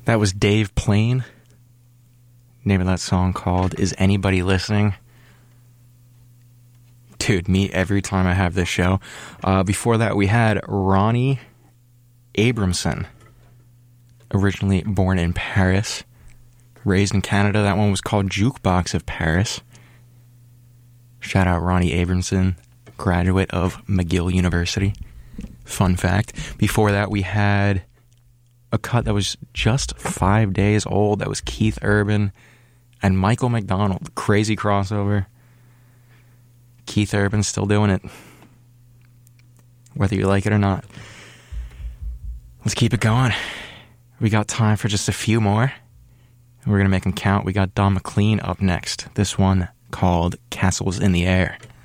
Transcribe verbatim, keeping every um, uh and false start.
That was Dave Plain. Name of that song called Is Anybody Listening? Dude, me every time I have this show. Uh, before that, we had Ronnie Abramson. Originally born in Paris. Raised in Canada. That one was called Jukebox of Paris. Shout out Ronnie Abramson, graduate of McGill University. Fun fact. Before that, we had a cut that was just five days old. That was Keith Urban and Michael McDonald. Crazy crossover. Keith Urban still doing it. Whether you like it or not. Let's keep it going. We got time for just a few more. We're going to make them count. We got Don McLean up next. This one called Castles in the Air.